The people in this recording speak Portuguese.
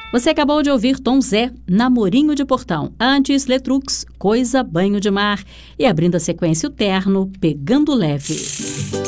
Você acabou de ouvir Tom Zé, Namorinho de Portão. Antes, Letrux, Coisa Banho de Mar. E abrindo a sequência, o Terno, Pegando Leve.